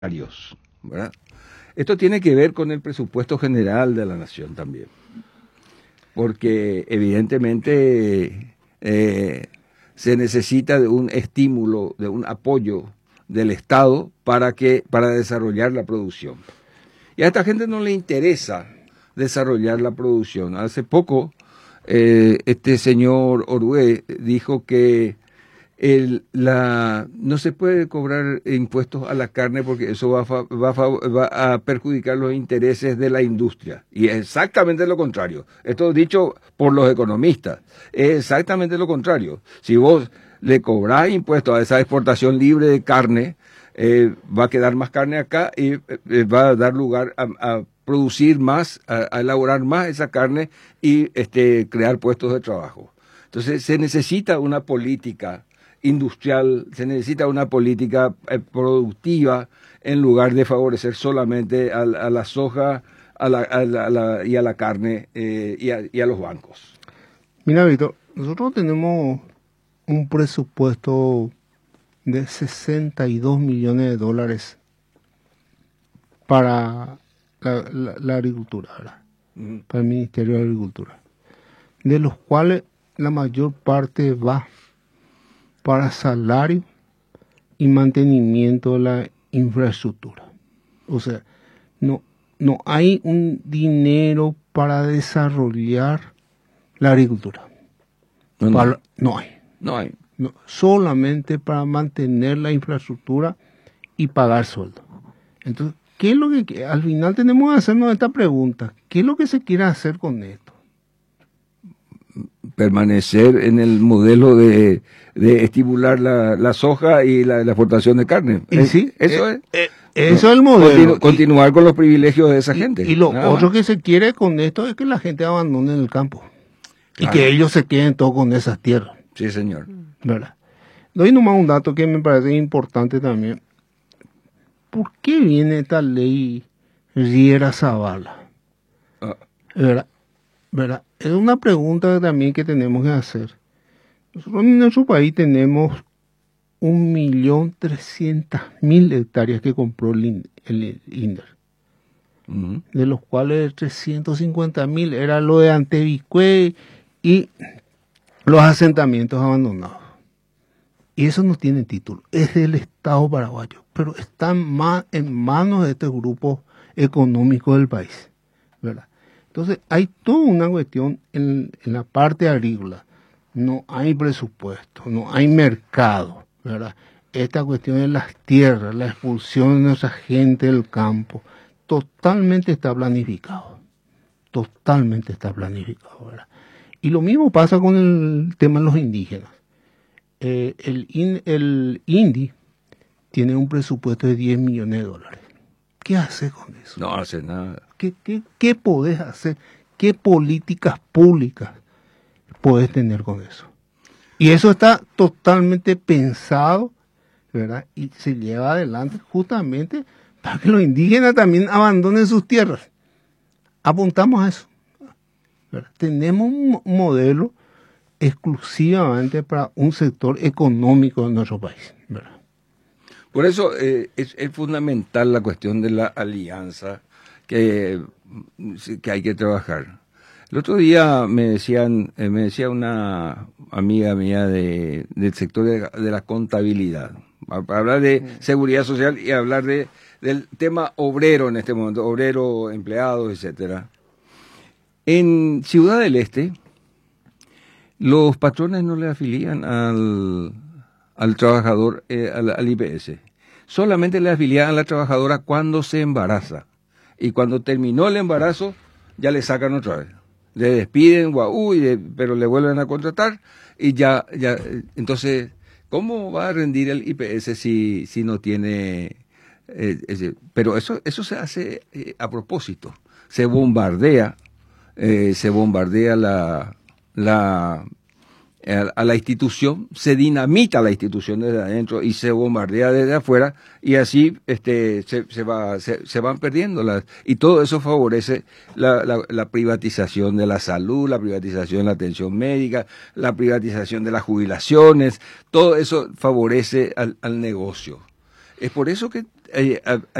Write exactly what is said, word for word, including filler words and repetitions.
¿verdad? Esto tiene que ver con el presupuesto general de la nación también, porque evidentemente eh, se necesita de un estímulo, de un apoyo del Estado para que para desarrollar la producción. Y a esta gente no le interesa desarrollar la producción. Hace poco eh, este señor Orué dijo que el, la, no se puede cobrar impuestos a la carne porque eso va a, va, a, va a perjudicar los intereses de la industria. Y es exactamente lo contrario. Esto dicho por los economistas. Es exactamente lo contrario. Si vos le cobrás impuestos a esa exportación libre de carne, eh, va a quedar más carne acá y eh, va a dar lugar a, a producir más, a, a elaborar más esa carne y este, crear puestos de trabajo. Entonces se necesita una política industrial, se necesita una política eh, productiva en lugar de favorecer solamente a, a la soja a la, a la, a la, y a la carne eh, y, a, y a los bancos. Mira, Víctor, nosotros tenemos un presupuesto de sesenta y dos millones de dólares para la, la, la agricultura, ¿verdad? Uh-huh. Para el Ministerio de Agricultura, de los cuales la mayor parte va para salario y mantenimiento de la infraestructura. O sea, no, no hay un dinero para desarrollar la agricultura. No, no. Para, no hay. No hay. No, solamente para mantener la infraestructura y pagar sueldo. Entonces, ¿qué es lo que al final tenemos que hacernos esta pregunta? ¿Qué es lo que se quiere hacer con esto? Permanecer en el modelo de, de estimular la, la soja y la, la exportación de carne. ¿Y sí? Eso eh, es. Eh, eso es el modelo. Continu, continuar y, con los privilegios de esa y, gente. Y lo otro más que se quiere con esto es que la gente abandone el campo. Claro. Y que ellos se queden todos con esas tierras. Sí, señor. ¿Verdad? Doy nomás un dato que me parece importante también. ¿Por qué viene esta ley Riera Zavala? Ah. ¿Verdad? ¿Verdad? Es una pregunta también que tenemos que hacer. Nosotros en nuestro país tenemos un millón trescientas mil hectáreas que compró el, el INDER, uh-huh. de los cuales trescientos cincuenta mil era lo de Antevicue y los asentamientos abandonados. Y eso no tiene título, es del Estado paraguayo, pero está en manos de este grupo económico del país, ¿verdad? Entonces, hay toda una cuestión en, en la parte agrícola. No hay presupuesto, no hay mercado, ¿verdad? Esta cuestión de las tierras, la expulsión de nuestra gente del campo, totalmente está planificado. Totalmente está planificado, ¿verdad? Y lo mismo pasa con el tema de los indígenas. Eh, el, in, el INDI tiene un presupuesto de diez millones de dólares. ¿Qué hace con eso? No hace nada. ¿Qué, qué, qué podés hacer? ¿Qué políticas públicas podés tener con eso? Y eso está totalmente pensado, ¿verdad? Y se lleva adelante justamente para que los indígenas también abandonen sus tierras. Apuntamos a eso, ¿verdad? Tenemos un modelo exclusivamente para un sector económico de nuestro país, ¿verdad? Por eso eh, es, es fundamental la cuestión de la alianza que, que hay que trabajar. El otro día me decían, eh, me decía una amiga mía de, del sector de, de la contabilidad, para hablar de seguridad social y hablar de, del tema obrero en este momento, obrero, empleados, etcétera. En Ciudad del Este, los patrones no le afilian al, al trabajador, eh, al, al I P S. Solamente le afilian a la trabajadora cuando se embaraza. Y cuando terminó el embarazo, ya le sacan otra vez. Le despiden, guau, de, pero le vuelven a contratar y ya, ya, entonces, ¿cómo va a rendir el I P S si, si no tiene, eh, ese? Pero eso, eso se hace eh, a propósito, se bombardea, eh, se bombardea la, la, a, a la institución, se dinamita la institución desde adentro y se bombardea desde afuera y así este se, se va se, se van perdiendo las y todo eso favorece la, la, la privatización de la salud, la privatización de la atención médica, la privatización de las jubilaciones, todo eso favorece al, al negocio. Es por eso que hay, hay,